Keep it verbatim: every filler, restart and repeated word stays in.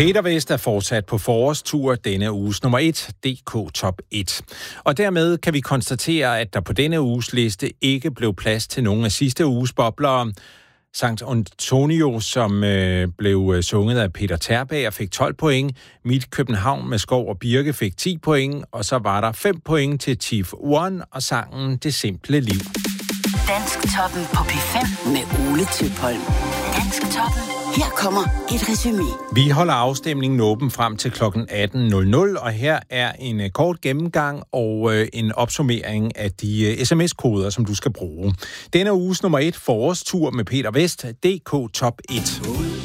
Peter Vest er fortsat på forårstur denne uges nummer et, D K Top et. Og dermed kan vi konstatere, at der på denne uges liste ikke blev plads til nogen af sidste uges boblere. Sankt Antonio, som øh, blev sunget af Peter Terbager, fik tolv point. Mit København med Skov og Birke fik ti point. Og så var der fem point til Chief One og sangen Det Simple Liv. Dansktoppen på P fem med Ole Tøpholm. Dansktoppen. Her kommer et resumé. Vi holder afstemningen åben frem til klokken atten nul nul, og her er en kort gennemgang og øh, en opsummering af de øh, sms-koder, som du skal bruge. Denne uges nummer et forårstur med Peter Vest, D K Top et.